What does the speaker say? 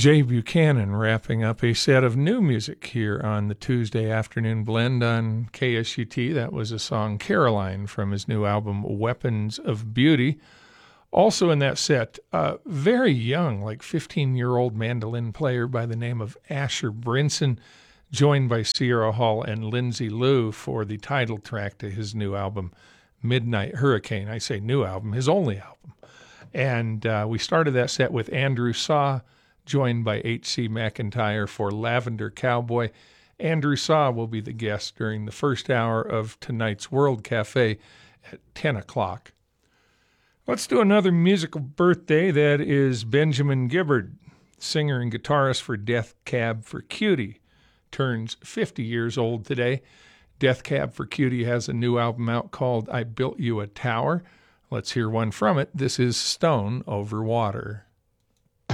Jay Buchanan wrapping up a set of new music here on the Tuesday Afternoon Blend on KSUT. That was a song, Caroline, from his new album, Weapons of Beauty. Also in that set, a very young, like 15-year-old mandolin player by the name of Asher Brinson, joined by Sierra Hall and Lindsay Lou for the title track to his new album, Midnight Hurricane. I say new album, his only album. And we started that set with Andrew Saw, joined by H.C. McIntyre for Lavender Cowboy. Andrew Saw will be the guest during the first hour of tonight's World Cafe at 10 o'clock. Let's do another musical birthday. That is Benjamin Gibbard, singer and guitarist for Death Cab for Cutie. Turns 50 years old today. Death Cab for Cutie has a new album out called I Built You a Tower. Let's hear one from it. This is Stone Over Water.